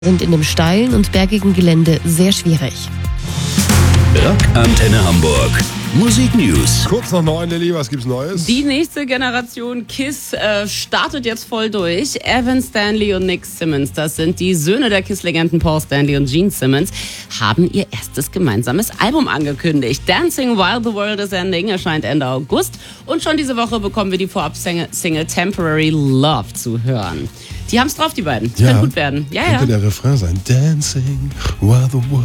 sind in dem steilen und bergigen Gelände sehr schwierig. Rockantenne Hamburg. Musik News. Kurz nach 9, Lilly, was gibt's Neues? Die nächste Generation KISS startet jetzt voll durch. Evan Stanley und Nick Simmons, das sind die Söhne der KISS-Legenden Paul Stanley und Gene Simmons, haben ihr erstes gemeinsames Album angekündigt. Dancing While the World is Ending erscheint Ende August. Und schon diese Woche bekommen wir die Vorab-Single Temporary Love zu hören. Die haben's drauf, die beiden. Das kann gut werden. Ja, könnte der Refrain sein. Dancing while the world.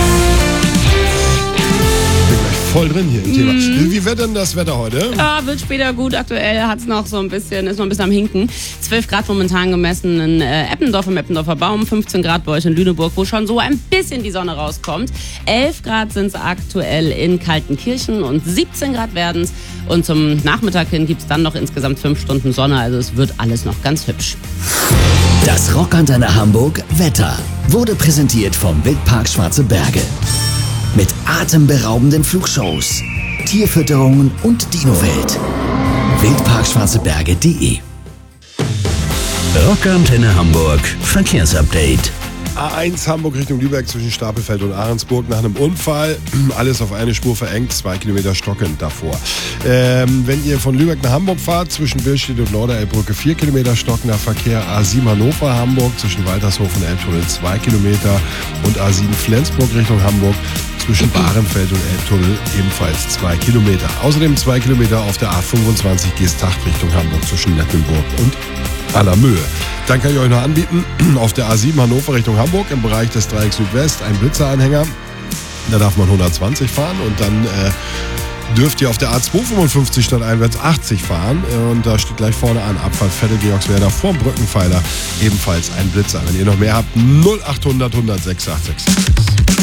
Ich bin gleich voll drin hier im Thema. Wie wird denn das Wetter heute? Ja, wird später gut. Aktuell hat's noch so ein bisschen, ist noch ein bisschen am Hinken. 12 Grad momentan gemessen in Eppendorf, im Eppendorfer Baum. 15 Grad bei euch in Lüneburg, wo schon so ein bisschen die Sonne rauskommt. 11 Grad sind's aktuell in Kaltenkirchen und 17 Grad werden's. Und zum Nachmittag hin gibt's dann noch insgesamt 5 Stunden Sonne. Also es wird alles noch ganz hübsch. Das Rockantenne Hamburg Wetter wurde präsentiert vom Wildpark Schwarze Berge. Mit atemberaubenden Flugshows, Tierfütterungen und Dinowelt. wildparkschwarzeberge.de. Rockantenne Hamburg Verkehrsupdate. A1 Hamburg Richtung Lübeck zwischen Stapelfeld und Ahrensburg nach einem Unfall. Alles auf eine Spur verengt, 2 Kilometer stockend davor. Wenn ihr von Lübeck nach Hamburg fahrt, zwischen Billstedt und Norderelbbrücke 4 Kilometer stockender Verkehr. A7 Hannover Hamburg zwischen Waltershof und Elbtunnel 2 Kilometer. Und A7 Flensburg Richtung Hamburg zwischen Bahrenfeld und Elbtunnel ebenfalls 2 Kilometer. Außerdem 2 Kilometer auf der A25 Geesthacht Richtung Hamburg zwischen Nettenburg und Allermöhe. Dann kann ich euch noch anbieten, auf der A7 Hannover Richtung Hamburg im Bereich des Dreiecks Südwest ein Blitzeranhänger. Da darf man 120 fahren und dann dürft ihr auf der A255 statt einwärts 80 fahren. Und da steht gleich vorne an Abfahrt Vettel-Georgswerder vorm Brückenpfeiler ebenfalls ein Blitzer. Wenn ihr noch mehr habt, 0800 106 866.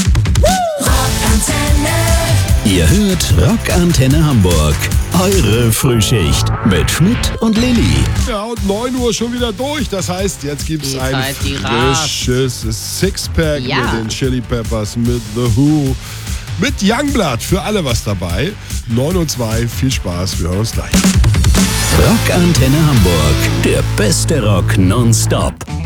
Ihr hört Rockantenne Hamburg. Eure Frühschicht mit Schmidt und Lilly. Ja, und 9 Uhr schon wieder durch. Das heißt, jetzt gibt es ein frisches Sixpack mit den Chili Peppers, mit The Who, mit Youngblood. Für alle was dabei. 9:02 Uhr, viel Spaß. Wir hören uns gleich. Rockantenne Hamburg. Der beste Rock nonstop.